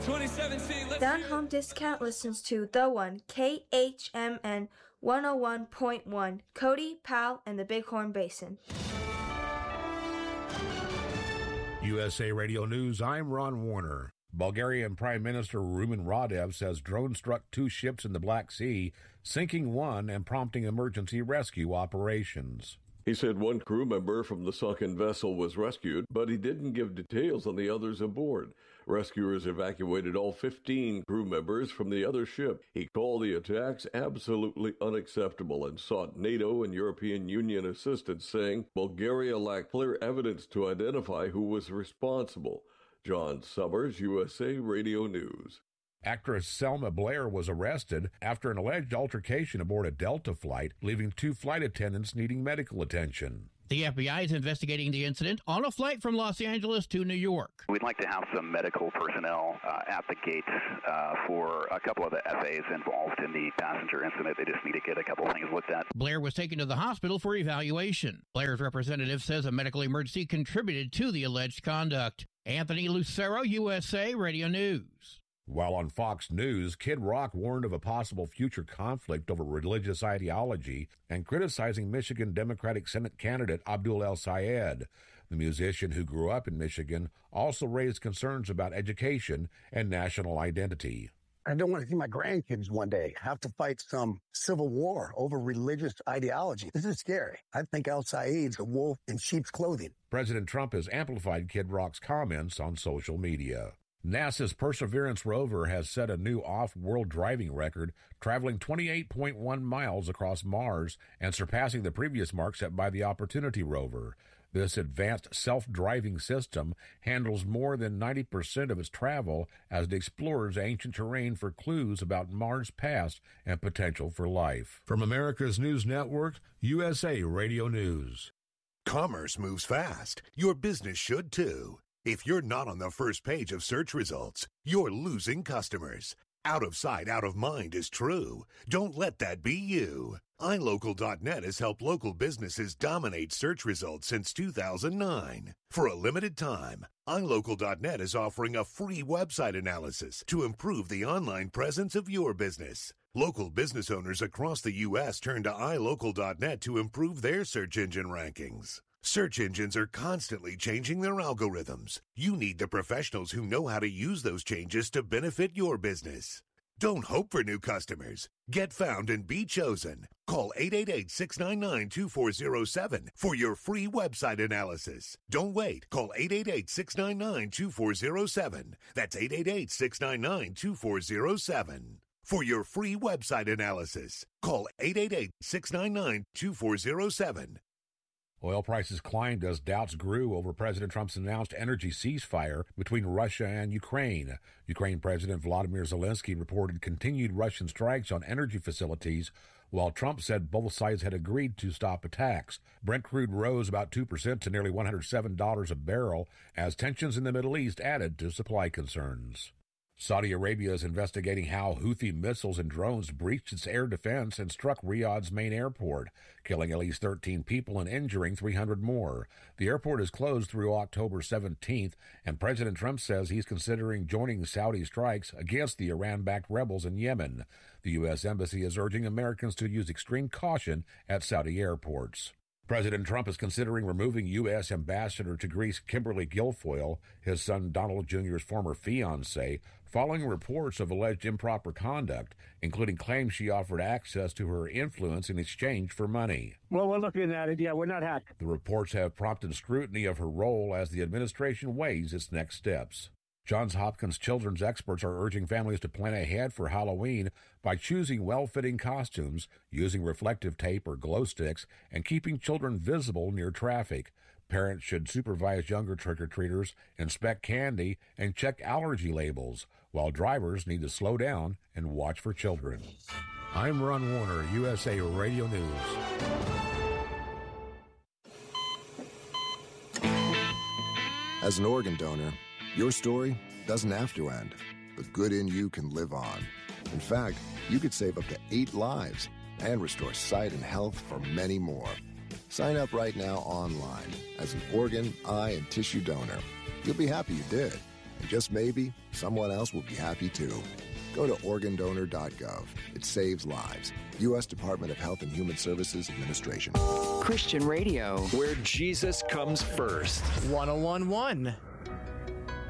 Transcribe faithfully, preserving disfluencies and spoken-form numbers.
twenty seventeen. Let's Down Home Discount listens to The One, K H M N one oh one point one, Cody, Powell, and the Bighorn Basin. U S A Radio News, I'm Ron Warner. Bulgarian Prime Minister Rumen Radev says drones struck two ships in the Black Sea, sinking one and prompting emergency rescue operations. He said one crew member from the sunken vessel was rescued, but he didn't give details on the others aboard. Rescuers evacuated all fifteen crew members from the other ship. He called the attacks absolutely unacceptable and sought NATO and European Union assistance, saying Bulgaria lacked clear evidence to identify who was responsible. John Summers, U S A Radio News. Actress Selma Blair was arrested after an alleged altercation aboard a Delta flight, leaving two flight attendants needing medical attention. The F B I is investigating the incident on a flight from Los Angeles to New York. We'd like to have some medical personnel uh, at the gates uh, for a couple of the F As involved in the passenger incident. They just need to get a couple of things looked at. Blair was taken to the hospital for evaluation. Blair's representative says a medical emergency contributed to the alleged conduct. Anthony Lucero, U S A Radio News. While on Fox News, Kid Rock warned of a possible future conflict over religious ideology and criticizing Michigan Democratic Senate candidate Abdul El-Sayed. The musician, who grew up in Michigan, also raised concerns about education and national identity. I don't want to see my grandkids one day have to fight some civil war over religious ideology. This is scary. I think El-Sayed's a wolf in sheep's clothing. President Trump has amplified Kid Rock's comments on social media. NASA's Perseverance rover has set a new off-world driving record, traveling twenty-eight point one miles across Mars and surpassing the previous mark set by the Opportunity rover. This advanced self-driving system handles more than ninety percent of its travel as it explores ancient terrain for clues about Mars' past and potential for life. From America's News Network, U S A Radio News. Commerce moves fast. Your business should too. If you're not on the first page of search results, you're losing customers. Out of sight, out of mind is true. Don't let that be you. i local dot net has helped local businesses dominate search results since two thousand nine. For a limited time, i local dot net is offering a free website analysis to improve the online presence of your business. Local business owners across the U S turn to i local dot net to improve their search engine rankings. Search engines are constantly changing their algorithms. You need the professionals who know how to use those changes to benefit your business. Don't hope for new customers. Get found and be chosen. Call eight eight eight, six nine nine, two four zero seven for your free website analysis. Don't wait. Call eight eight eight, six nine nine, two four zero seven. That's eight eight eight, six nine nine, two four zero seven. For your free website analysis, call eight eight eight, six nine nine, two four zero seven. Oil prices climbed as doubts grew over President Trump's announced energy ceasefire between Russia and Ukraine. Ukraine President Volodymyr Zelensky reported continued Russian strikes on energy facilities, while Trump said both sides had agreed to stop attacks. Brent crude rose about two percent to nearly one hundred seven dollars a barrel as tensions in the Middle East added to supply concerns. Saudi Arabia is investigating how Houthi missiles and drones breached its air defense and struck Riyadh's main airport, killing at least thirteen people and injuring three hundred more. The airport is closed through October seventeenth, and President Trump says he's considering joining Saudi strikes against the Iran-backed rebels in Yemen. The U S Embassy is urging Americans to use extreme caution at Saudi airports. President Trump is considering removing U S Ambassador to Greece Kimberly Guilfoyle, his son Donald Junior's former fiancée, following reports of alleged improper conduct, including claims she offered access to her influence in exchange for money. Well, we're looking at it. Yeah, we're not happy. The reports have prompted scrutiny of her role as the administration weighs its next steps. Johns Hopkins children's experts are urging families to plan ahead for Halloween by choosing well-fitting costumes, using reflective tape or glow sticks, and keeping children visible near traffic. Parents should supervise younger trick-or-treaters, inspect candy, and check allergy labels, while drivers need to slow down and watch for children. I'm Ron Warner, U S A Radio News. As an organ donor, your story doesn't have to end. The good in you can live on. In fact, you could save up to eight lives and restore sight and health for many more. Sign up right now online as an organ, eye, and tissue donor. You'll be happy you did. And just maybe, someone else will be happy too. Go to organ donor dot gov. It saves lives. U S Department of Health and Human Services Administration. Christian radio, where Jesus comes first. one oh one point one